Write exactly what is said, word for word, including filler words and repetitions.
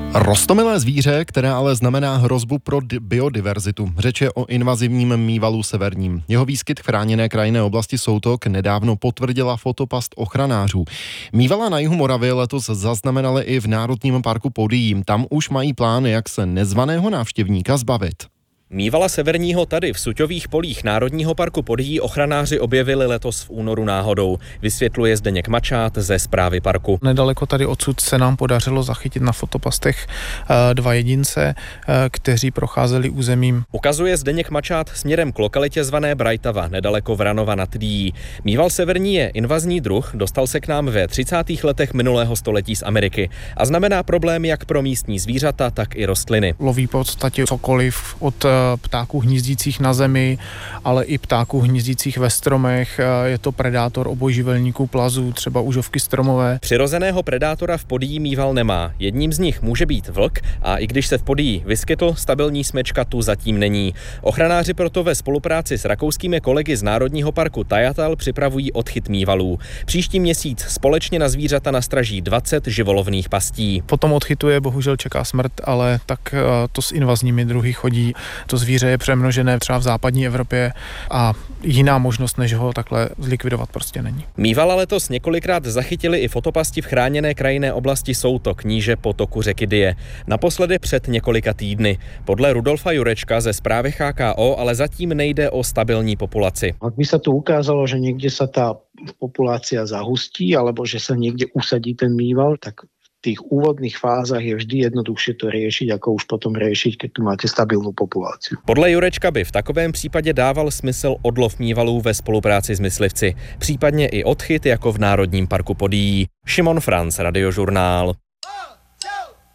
Roztomilé zvíře, které ale znamená hrozbu pro biodiverzitu. Řeč je o invazivním mývalu severním. Jeho výskyt v chráněné krajinné oblasti Soutok nedávno potvrdila fotopast ochranářů. Mývala na jihu Moravy letos zaznamenali i v Národním parku Podyjí. Tam už mají plán, jak se nezvaného návštěvníka zbavit. Mývala severního tady v Suťových polích Národního parku Podyjí ochranáři objevili letos v únoru náhodou. Vysvětluje Zdeněk Mačát ze správy parku. Nedaleko tady odsud se nám podařilo zachytit na fotopastech dva jedince, kteří procházeli územím. Ukazuje Zdeněk Mačát směrem k lokalitě zvané Brajtava, nedaleko Vranova nad Dyjí. Mýval severní je invazní druh, dostal se k nám ve třicátých letech minulého století z Ameriky a znamená problém jak pro místní zvířata, tak i rostliny. Loví v podstatě cokoliv od ptáků hnízdících na zemi, ale i ptáků hnízdících ve stromech. Je to predátor obojživelníků plazů, třeba užovky stromové. Přirozeného predátora v Podyjí mýval nemá. Jedním z nich může být vlk a i když se v Podyjí vyskytl, stabilní smečka tu zatím není. Ochranáři proto ve spolupráci s rakouskými kolegy z Národního parku Tajatal připravují odchyt mývalů. Příští měsíc společně na zvířata nastraží dvacet živolovných pastí. Potom odchytuje, bohužel čeká smrt, ale tak to s invazními druhy chodí. To zvíře je přemnožené třeba v západní Evropě a jiná možnost, než ho takhle zlikvidovat, prostě není. Mývala letos několikrát zachytili i fotopasti v chráněné krajinné oblasti Soutok, níže potoku řeky Dyje. Naposledy před několika týdny. Podle Rudolfa Jurečka ze správy H K O ale zatím nejde o stabilní populaci. Ak by sa tu ukázalo, že niekde sa tá populácia zahustí alebo že sa niekde usadí ten mýval, tak v tých úvodných fázach je vždy jednoduchšie to riešiť, ako už potom riešiť, keď tu máte stabilnú populáciu. Podle Jurečka by v takovém případě dával smysl odlov mývalů ve spolupráci s myslivci, případně i odchyt jako v Národním parku Podyjí. Šimon Franc, Radiožurnál.